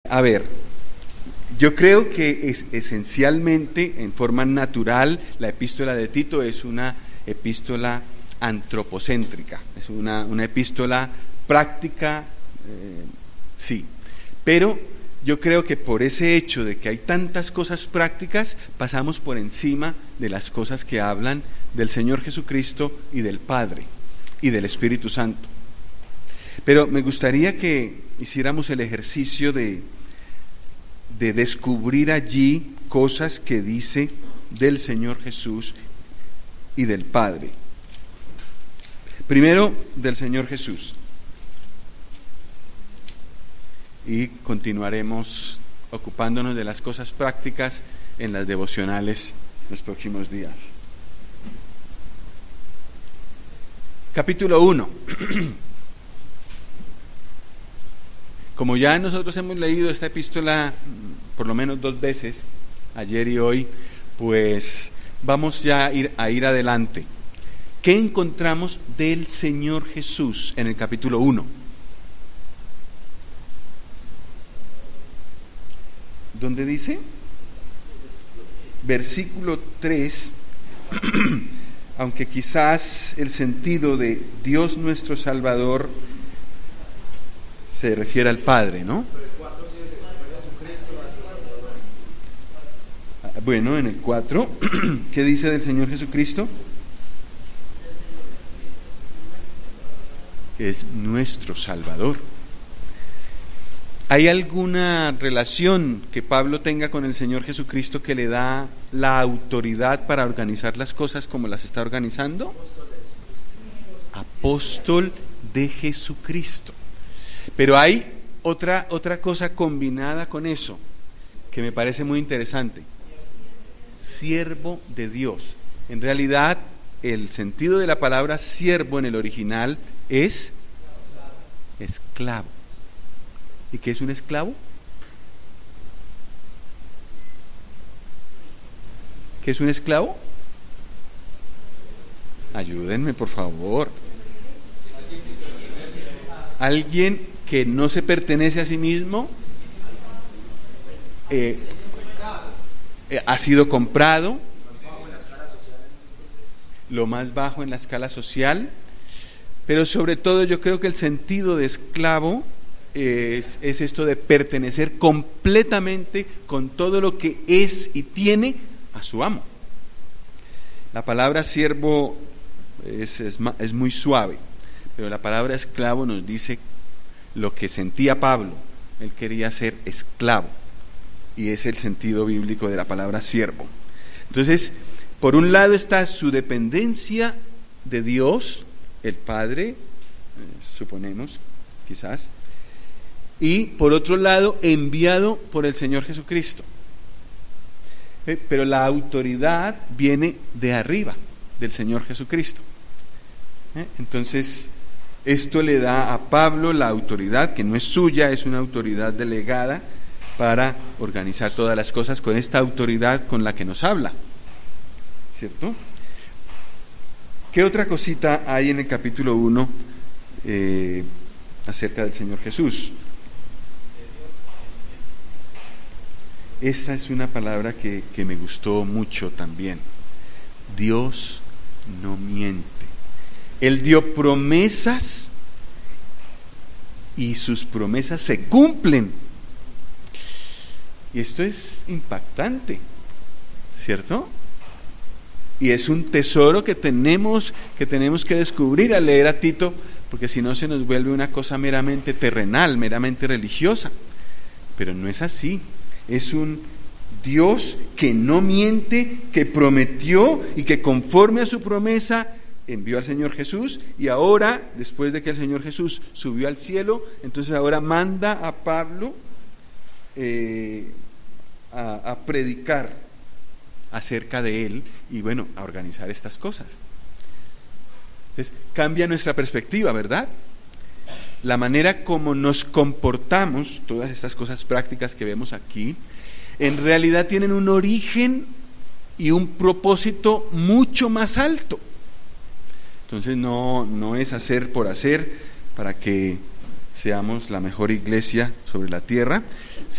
A ver, yo creo que esencialmente, en forma natural, la epístola de Tito es una epístola antropocéntrica, es una epístola práctica, sí, pero yo creo que por ese hecho de que hay tantas cosas prácticas, pasamos por encima de las cosas que hablan del Señor Jesucristo y del Padre y del Espíritu Santo. Pero me gustaría que hiciéramos el ejercicio de descubrir allí cosas que dice del Señor Jesús y del Padre. Primero, del Señor Jesús. Y continuaremos ocupándonos de las cosas prácticas en las devocionales los próximos días. Capítulo 1. Como ya nosotros hemos leído esta epístola por lo menos 2 veces, ayer y hoy, pues vamos ya a ir adelante. ¿Qué encontramos del Señor Jesús en el capítulo 1? ¿Dónde dice? Versículo 3, aunque quizás el sentido de Dios nuestro Salvador se refiere al Padre, ¿no? Bueno, en el 4, ¿qué dice del Señor Jesucristo? Es nuestro Salvador. ¿Hay alguna relación que Pablo tenga con el Señor Jesucristo que le da la autoridad para organizar las cosas como las está organizando? Apóstol de Jesucristo. Pero hay otra cosa combinada con eso que me parece muy interesante. Siervo de Dios. En realidad, el sentido de la palabra siervo en el original es esclavo. ¿Y qué es un esclavo? ¿Qué es un esclavo? Ayúdenme, por favor. Alguien que no se pertenece a sí mismo, ha sido comprado, lo más bajo en la escala social, pero sobre todo yo creo que el sentido de esclavo es esto de pertenecer completamente con todo lo que es y tiene a su amo. La palabra siervo es muy suave, pero la palabra esclavo nos dice lo que sentía Pablo. Él quería ser esclavo, y es el sentido bíblico de la palabra siervo. Entonces, por un lado está su dependencia de Dios, el Padre, suponemos, quizás, y por otro lado, enviado por el Señor Jesucristo. Pero la autoridad viene de arriba, del Señor Jesucristo. Entonces, esto le da a Pablo la autoridad, que no es suya, es una autoridad delegada para organizar todas las cosas con esta autoridad con la que nos habla, ¿cierto? ¿Qué otra cosita hay en el capítulo 1 acerca del Señor Jesús? Esa es una palabra que me gustó mucho también. Dios no miente. Él dio promesas y sus promesas se cumplen. Y esto es impactante, ¿cierto? Y es un tesoro que tenemos que descubrir al leer a Tito, porque si no se nos vuelve una cosa meramente terrenal, meramente religiosa. Pero no es así. Es un Dios que no miente, que prometió y que conforme a su promesa envió al Señor Jesús, y ahora, después de que el Señor Jesús subió al cielo, entonces ahora manda a Pablo a predicar acerca de él y bueno, a organizar estas cosas. Entonces, cambia nuestra perspectiva, ¿verdad? La manera como nos comportamos, todas estas cosas prácticas que vemos aquí, en realidad tienen un origen y un propósito mucho más alto. Entonces no es hacer por hacer para que seamos la mejor iglesia sobre la tierra,